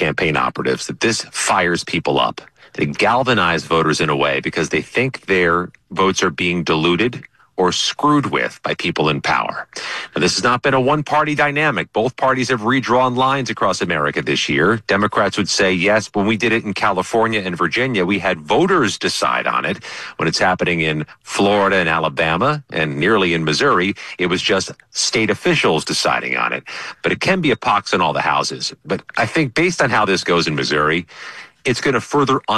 campaign operatives that this fires people up. They galvanize voters in a way because they think their votes are being diluted or screwed with by people in power. Now, this has not been a one-party dynamic. Both parties have redrawn lines across America this year. Democrats would say, yes, when we did it in California and Virginia, we had voters decide on it. When it's happening in Florida and Alabama and nearly in Missouri, it was just state officials deciding on it. But it can be a pox in all the houses. But I think based on how this goes in Missouri, it's going to further